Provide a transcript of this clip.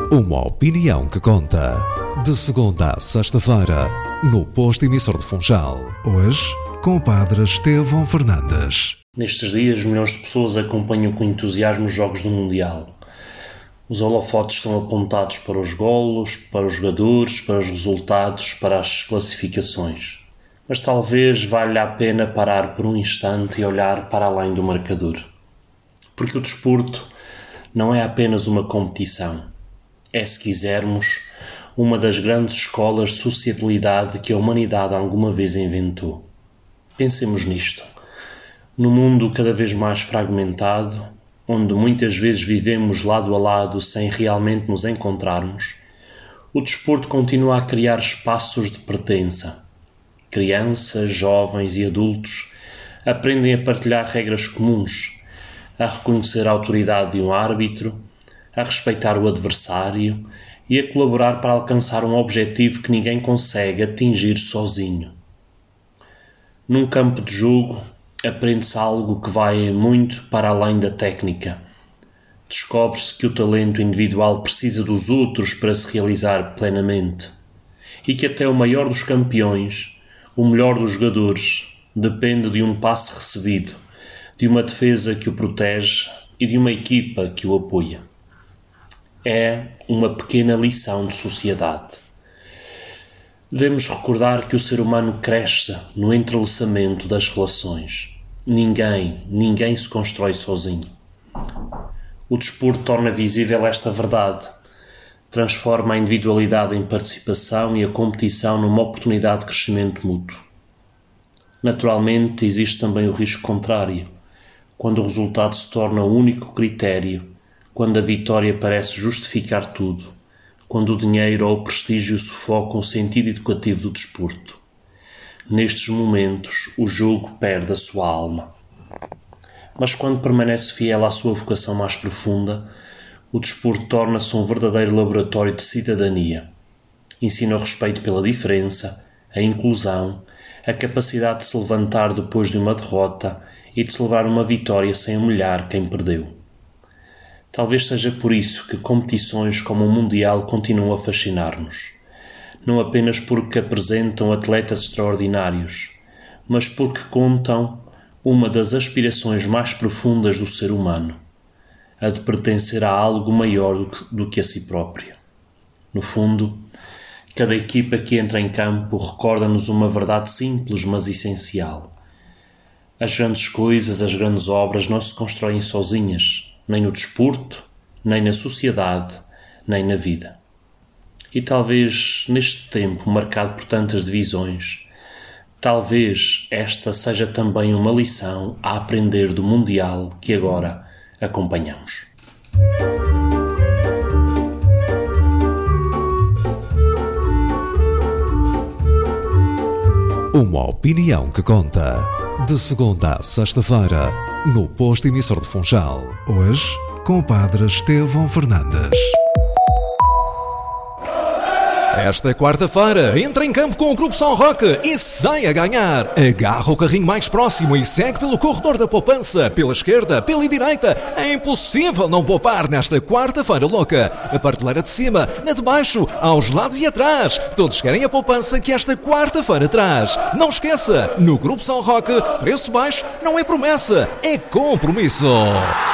Uma opinião que conta. De segunda a sexta-feira, no posto emissor de Funchal. Hoje, com o padre Estevão Fernandes. Nestes dias, milhões de pessoas acompanham com entusiasmo os jogos do Mundial. Os holofotes estão apontados para os golos, para os jogadores, para os resultados, para as classificações. Mas talvez valha a pena parar por um instante e olhar para além do marcador. Porque o desporto não é apenas uma competição. É, se quisermos, uma das grandes escolas de sociabilidade que a humanidade alguma vez inventou. Pensemos nisto. No mundo cada vez mais fragmentado, onde muitas vezes vivemos lado a lado sem realmente nos encontrarmos, o desporto continua a criar espaços de pertença. Crianças, jovens e adultos aprendem a partilhar regras comuns, a reconhecer a autoridade de um árbitro, a respeitar o adversário e a colaborar para alcançar um objetivo que ninguém consegue atingir sozinho. Num campo de jogo, aprende-se algo que vai muito para além da técnica. Descobre-se que o talento individual precisa dos outros para se realizar plenamente e que até o maior dos campeões, o melhor dos jogadores, depende de um passe recebido, de uma defesa que o protege e de uma equipa que o apoia. É uma pequena lição de sociedade. Devemos recordar que o ser humano cresce no entrelaçamento das relações. Ninguém se constrói sozinho. O desporto torna visível esta verdade. Transforma a individualidade em participação e a competição numa oportunidade de crescimento mútuo. Naturalmente, existe também o risco contrário, quando o resultado se torna o único critério, quando a vitória parece justificar tudo, quando o dinheiro ou o prestígio sufocam o sentido educativo do desporto. Nestes momentos, o jogo perde a sua alma. Mas quando permanece fiel à sua vocação mais profunda, o desporto torna-se um verdadeiro laboratório de cidadania. Ensina o respeito pela diferença, a inclusão, a capacidade de se levantar depois de uma derrota e de celebrar uma vitória sem humilhar quem perdeu. Talvez seja por isso que competições como o Mundial continuam a fascinar-nos. Não apenas porque apresentam atletas extraordinários, mas porque contam uma das aspirações mais profundas do ser humano, a de pertencer a algo maior do que a si próprio. No fundo, cada equipa que entra em campo recorda-nos uma verdade simples, mas essencial. As grandes coisas, as grandes obras não se constroem sozinhas, nem no desporto, nem na sociedade, nem na vida. E talvez neste tempo marcado por tantas divisões, talvez esta seja também uma lição a aprender do Mundial que agora acompanhamos. Uma opinião que conta. De segunda a sexta-feira, no posto emissor de Funchal. Hoje, com o padre Estevão Fernandes. Esta quarta-feira, entra em campo com o Grupo São Roque e sai a ganhar. Agarra o carrinho mais próximo e segue pelo corredor da poupança, pela esquerda, pela direita. É impossível não poupar nesta quarta-feira louca. A prateleira de cima, na de baixo, aos lados e atrás. Todos querem a poupança que esta quarta-feira traz. Não esqueça, no Grupo São Roque, preço baixo não é promessa, é compromisso.